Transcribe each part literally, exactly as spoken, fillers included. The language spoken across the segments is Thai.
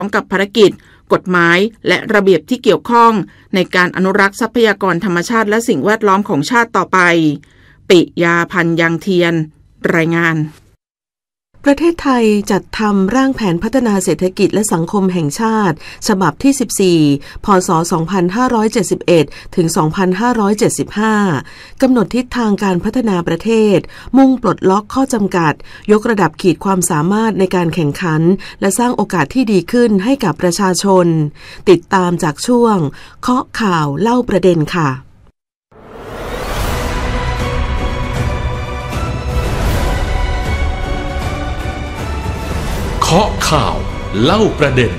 องกับภารกิจกฎหมายและระเบียบที่เกี่ยวข้องในการอนุรักษ์ทรัพยากรธรรมชาติและสิ่งแวดล้อมของชาติต่อไปปิยาพันธ์ยังเทียนรายงานประเทศไทยจัดทำร่างแผนพัฒนาเศรษฐกิจและสังคมแห่งชาติฉบับที่สิบสี่พ.ศ. สองพันห้าร้อยเจ็ดสิบเอ็ดถึง สองพันห้าร้อยเจ็ดสิบห้ากำหนดทิศทางการพัฒนาประเทศมุ่งปลดล็อกข้อจำกัดยกระดับขีดความสามารถในการแข่งขันและสร้างโอกาสที่ดีขึ้นให้กับประชาชนติดตามจากช่วงเคาะข่าวเล่าประเด็นค่ะเคาะข่าวเล่าประเด็น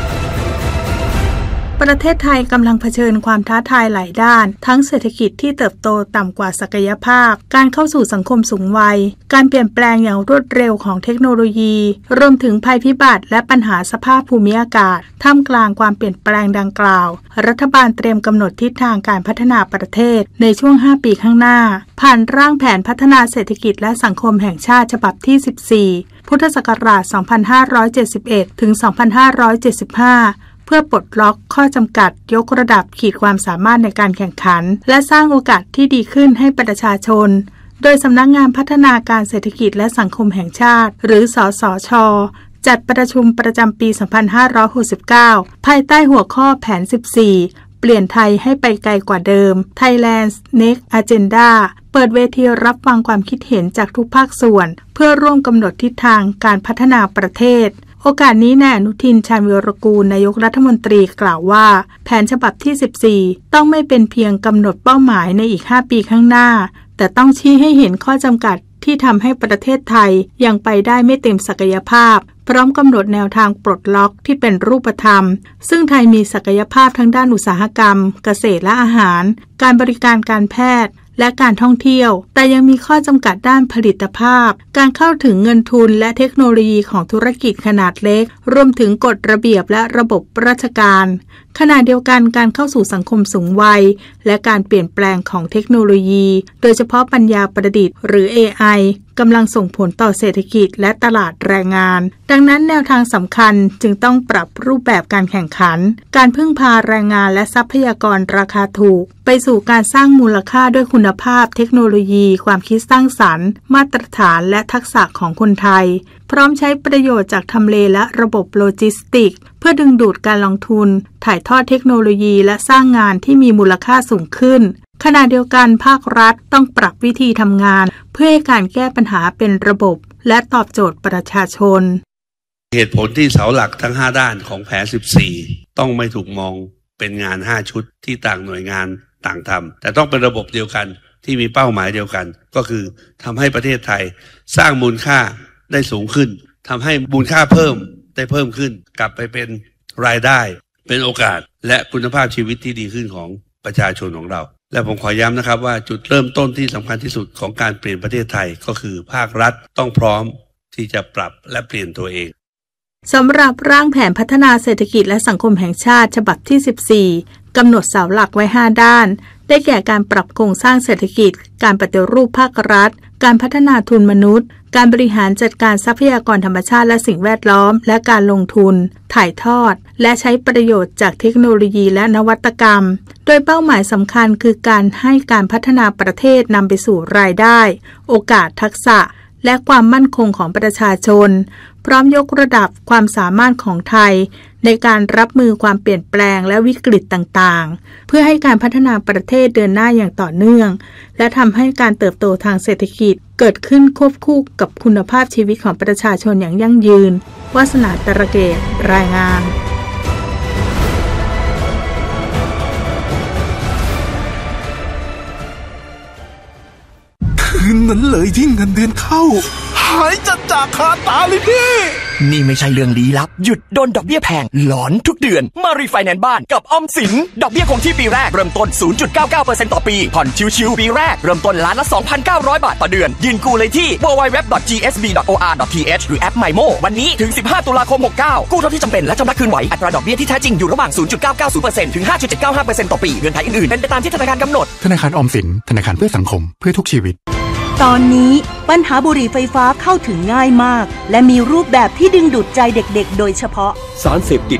ประเทศไทยกำลังเผชิญความท้าทายหลายด้านทั้งเศรษฐกิจที่เติบโตต่ำกว่าศักยภาพการเข้าสู่สังคมสูงวัยการเปลี่ยนแปลงอย่างรวดเร็วของเทคโนโลยีรวมถึงภัยพิบัติและปัญหาสภาพภูมิอากาศท่ามกลางความเปลี่ยนแปลงดังกล่าวรัฐบาลเตรียมกำหนดทิศทางการพัฒนาประเทศในช่วงห้าปีข้างหน้าผ่านร่างแผนพัฒนาเศรษฐกิจและสังคมแห่งชาติฉบับที่สิบสี่พุทธศักราช สองพันห้าร้อยเจ็ดสิบเอ็ด ถึง สองพันห้าร้อยเจ็ดสิบห้าเพื่อปลดล็อกข้อจำกัดยกระดับขีดความสามารถในการแข่งขันและสร้างโอกาสที่ดีขึ้นให้ประชาชนโดยสำนักงานพัฒนาการเศรษฐกิจและสังคมแห่งชาติหรือสสช.จัดประชุมประจำปี สองพันห้าร้อยหกสิบเก้า ภายใต้หัวข้อแผน สิบสี่ เปลี่ยนไทยให้ไปไกลกว่าเดิม Thailand's Next Agenda เปิดเวทีรับฟังความคิดเห็นจากทุกภาคส่วนเพื่อร่วมกำหนดทิศทางการพัฒนาประเทศโอกาสนี้นายอนุทินชาญวิรากูลนายกรัฐมนตรีกล่าวว่าแผนฉบับที่สิบสี่ต้องไม่เป็นเพียงกำหนดเป้าหมายในอีกห้าปีข้างหน้าแต่ต้องชี้ให้เห็นข้อจำกัดที่ทำให้ประเทศไทยยังไปได้ไม่เต็มศักยภาพพร้อมกำหนดแนวทางปลดล็อกที่เป็นรูปธรรมซึ่งไทยมีศักยภาพทั้งด้านอุตสาหกรรมเกษตรและอาหารการบริการการแพทย์และการท่องเที่ยวแต่ยังมีข้อจำกัดด้านผลิตภาพการเข้าถึงเงินทุนและเทคโนโลยีของธุรกิจขนาดเล็กรวมถึงกฎระเบียบและระบบราชการขณะเดียวกันการเข้าสู่สังคมสูงวัยและการเปลี่ยนแปลงของเทคโนโลยีโดยเฉพาะปัญญาประดิษฐ์หรือ เอ ไอ กำลังส่งผลต่อเศรษฐกิจและตลาดแรงงานดังนั้นแนวทางสำคัญจึงต้องปรับรูปแบบการแข่งขันการพึ่งพาแรงงานและทรัพยากรราคาถูกไปสู่การสร้างมูลค่าด้วยคุณภาพเทคโนโลยีความคิดสร้างสรรค์มาตรฐานและทักษะของคนไทยพร้อมใช้ประโยชน์จากทำเลและระบบโลจิสติกส์เพื่อดึงดูดการลงทุนถ่ายทอดเทคโนโลยีและสร้างงานที่มีมูลค่าสูงขึ้นขณะเดียวกันภาครัฐต้องปรับวิธีทำงานเพื่อให้การแก้ปัญหาเป็นระบบและตอบโจทย์ประชาชนเหตุผลที่เสาหลักทั้งห้าด้านของแผนสิบสี่ต้องไม่ถูกมองเป็นงานห้าชุดที่ต่างหน่วยงานต่างทำแต่ต้องเป็นระบบเดียวกันที่มีเป้าหมายเดียวกันก็คือทำให้ประเทศไทยสร้างมูลค่าได้สูงขึ้นทำให้มูลค่าเพิ่มได้เพิ่มขึ้นกลับไปเป็นรายได้เป็นโอกาสและคุณภาพชีวิตที่ดีขึ้นของประชาชนของเราและผมขอย้ำนะครับว่าจุดเริ่มต้นที่สำคัญที่สุดของการเปลี่ยนประเทศไทยก็คือภาครัฐต้องพร้อมที่จะปรับและเปลี่ยนตัวเองสำหรับร่างแผนพัฒนาเศรษฐกิจและสังคมแห่งชาติฉบับที่สิบสี่กำหนดเสาหลักไว้ห้าด้านได้แก่การปรับโครงสร้างเศรษฐกิจการปฏิรูปภาครัฐการพัฒนาทุนมนุษย์การบริหารจัดการทรัพยากรธรรมชาติและสิ่งแวดล้อมและการลงทุนถ่ายทอดและใช้ประโยชน์จากเทคโนโลยีและนวัตกรรมโดยเป้าหมายสำคัญคือการให้การพัฒนาประเทศนำไปสู่รายได้โอกาสทักษะและความมั่นคงของประชาชนพร้อมยกระดับความสามารถของไทยในการรับมือความเปลี่ยนแปลงและวิกฤตต่างๆเพื่อให้การพัฒนาประเทศเดินหน้าอย่างต่อเนื่องและทำให้การเติบโตทางเศรษฐกิจเกิดขึ้นควบคู่กับคุณภาพชีวิตของประชาชนอย่างยั่งยืนวาสนาตระเกตรายงานคืนนั้นเลยที่เงินเดือนเข้าหายจัดจากคาตาเลยพี่นี่ไม่ใช่เรื่องลี้ลับหยุดโดนดอกเบี้ยแพงหลอนทุกเดือนมารีไฟแนนซ์บ้านกับออมสินดอกเบี้ยคงที่ปีแรกเริ่มต้น ศูนย์จุดเก้าเก้าเปอร์เซ็นต์ ต่อปีผ่อนชิวๆปีแรกเริ่มต้นล้านละ สองพันเก้าร้อย บาทต่อเดือนยื่นกู้เลยที่ ดับเบิลยู ดับเบิลยู ดับเบิลยู ดอท จี เอส บี ดอท โอ อาร์ ดอท ที เอช หรือแอป ไมโม วันนี้ถึงสิบห้าตุลาคมหกเก้ากู้เท่าที่จำเป็นและชำระคืนไหวอัตราดอกเบี้ยที่แท้จริงอยู่ระหว่าง ศูนย์จุดเก้าเก้าศูนย์เปอร์เซ็นต์ ถึง ห้าจุดเจ็ดเก้าห้าเปอร์เซ็นต์ ต่อปีเงื่อนไขอื่นๆเป็นไปตามที่ธนาคารกำหนดธนาคารออมสินธนาคารเพื่อสังคมเพื่อทุกชีวิตตอนนี้ปัญหาบุหรี่ไฟฟ้าเข้าถึงง่ายมากและมีรูปแบบที่ดึงดูดใจเด็กๆโดยเฉพาะสารเสพติด